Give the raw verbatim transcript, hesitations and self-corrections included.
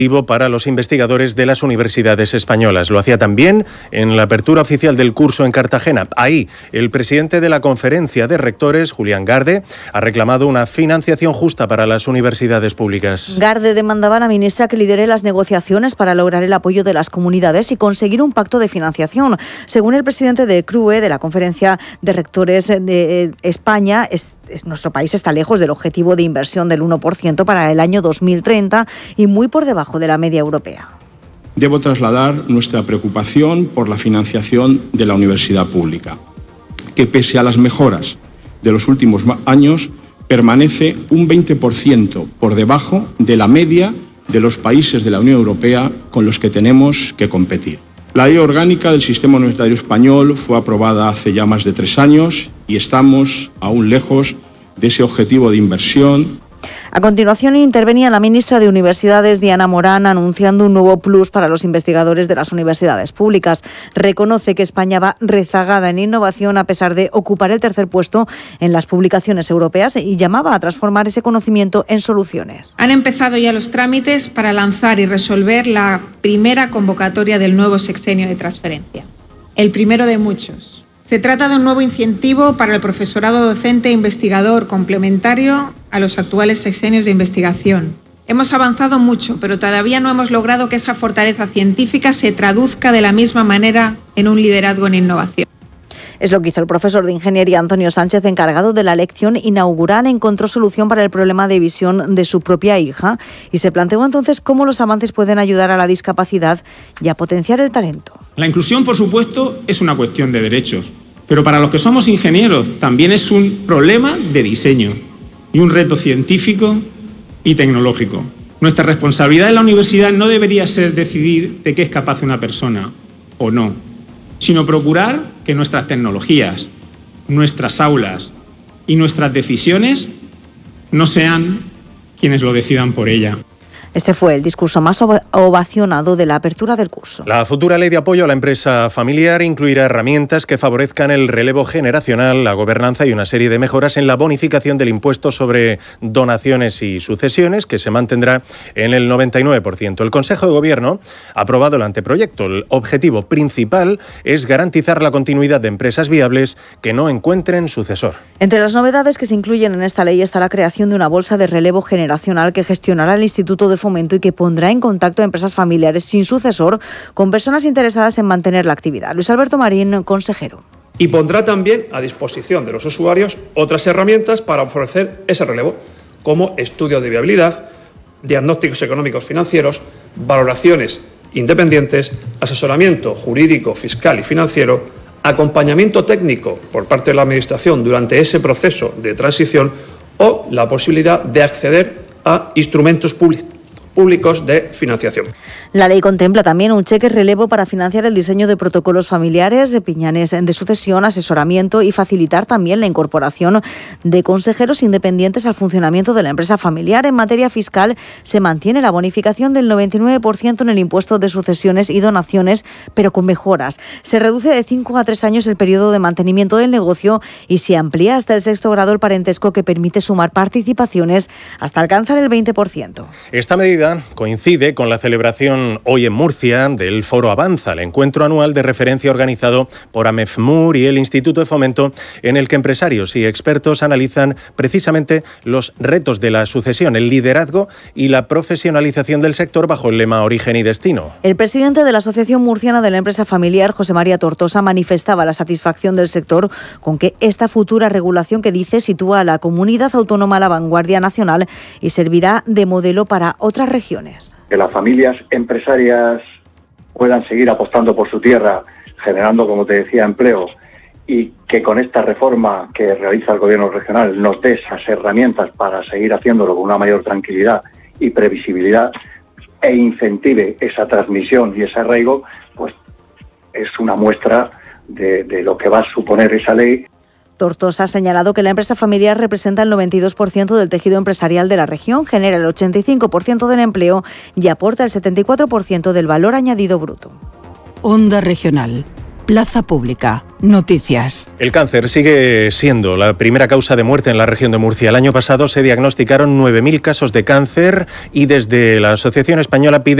para los investigadores de las universidades españolas. Lo hacía también en la apertura oficial del curso en Cartagena. Ahí, el presidente de la Conferencia de Rectores, Julián Garde, ha reclamado una financiación justa para las universidades públicas. Garde demandaba a la ministra que lidere las negociaciones para lograr el apoyo de las comunidades y conseguir un pacto de financiación. Según el presidente de C R U E, de la Conferencia de Rectores de España, es, es, nuestro país está lejos del objetivo de inversión del uno por ciento para el año dos mil treinta y muy por debajo de la media europea. Debo trasladar nuestra preocupación por la financiación de la universidad pública, que pese a las mejoras de los últimos años, permanece un veinte por ciento por debajo de la media de los países de la Unión Europea con los que tenemos que competir. La Ley Orgánica del Sistema Universitario Español fue aprobada hace ya más de tres años y estamos aún lejos de ese objetivo de inversión. A continuación intervenía la ministra de Universidades, Diana Morán, anunciando un nuevo plus para los investigadores de las universidades públicas. Reconoce que España va rezagada en innovación a pesar de ocupar el tercer puesto en las publicaciones europeas y llamaba a transformar ese conocimiento en soluciones. Han empezado ya los trámites para lanzar y resolver la primera convocatoria del nuevo sexenio de transferencia. El primero de muchos. Se trata de un nuevo incentivo para el profesorado docente e investigador complementario a los actuales sexenios de investigación. Hemos avanzado mucho, pero todavía no hemos logrado que esa fortaleza científica se traduzca de la misma manera en un liderazgo en innovación. Es lo que hizo el profesor de Ingeniería Antonio Sánchez, encargado de la lección inaugural. Encontró solución para el problema de visión de su propia hija y se planteó entonces cómo los avances pueden ayudar a la discapacidad y a potenciar el talento. La inclusión, por supuesto, es una cuestión de derechos, pero para los que somos ingenieros también es un problema de diseño y un reto científico y tecnológico. Nuestra responsabilidad en la universidad no debería ser decidir de qué es capaz una persona o no, sino procurar que nuestras tecnologías, nuestras aulas y nuestras decisiones no sean quienes lo decidan por ella. Este fue el discurso más ovacionado de la apertura del curso. La futura ley de apoyo a la empresa familiar incluirá herramientas que favorezcan el relevo generacional, la gobernanza y una serie de mejoras en la bonificación del impuesto sobre donaciones y sucesiones, que se mantendrá en el noventa y nueve por ciento. El Consejo de Gobierno ha aprobado el anteproyecto. El objetivo principal es garantizar la continuidad de empresas viables que no encuentren sucesor. Entre las novedades que se incluyen en esta ley está la creación de una bolsa de relevo generacional que gestionará el Instituto de Fomento y que pondrá en contacto a empresas familiares sin sucesor con personas interesadas en mantener la actividad. Luis Alberto Marín, consejero. Y pondrá también a disposición de los usuarios otras herramientas para ofrecer ese relevo, como estudios de viabilidad, diagnósticos económicos financieros, valoraciones independientes, asesoramiento jurídico, fiscal y financiero, acompañamiento técnico por parte de la Administración durante ese proceso de transición o la posibilidad de acceder a instrumentos públicos. públicos de financiación. La ley contempla también un cheque relevo para financiar el diseño de protocolos familiares, de piñanes de sucesión, asesoramiento y facilitar también la incorporación de consejeros independientes al funcionamiento de la empresa familiar. En materia fiscal se mantiene la bonificación del noventa y nueve por ciento en el impuesto de sucesiones y donaciones, pero con mejoras. Se reduce de cinco a tres años el periodo de mantenimiento del negocio y se amplía hasta el sexto grado el parentesco, que permite sumar participaciones hasta alcanzar el veinte por ciento. Esta medida coincide con la celebración hoy en Murcia del Foro Avanza, el encuentro anual de referencia organizado por AMEFMUR y el Instituto de Fomento, en el que empresarios y expertos analizan precisamente los retos de la sucesión, el liderazgo y la profesionalización del sector bajo el lema Origen y Destino. El presidente de la Asociación Murciana de la Empresa Familiar, José María Tortosa, manifestaba la satisfacción del sector con que esta futura regulación, que dice sitúa a la comunidad autónoma a la vanguardia nacional y servirá de modelo para otras regiones. Que las familias empresarias puedan seguir apostando por su tierra, generando, como te decía, empleo, y que con esta reforma que realiza el Gobierno regional nos dé esas herramientas para seguir haciéndolo con una mayor tranquilidad y previsibilidad, e incentive esa transmisión y ese arraigo, pues es una muestra de, de lo que va a suponer esa ley. Tortosa ha señalado que la empresa familiar representa el noventa y dos por ciento del tejido empresarial de la región, genera el ochenta y cinco por ciento del empleo y aporta el setenta y cuatro por ciento del valor añadido bruto. Onda Regional, Plaza Pública. Noticias. El cáncer sigue siendo la primera causa de muerte en la región de Murcia. El año pasado se diagnosticaron nueve mil casos de cáncer y desde la Asociación Española pide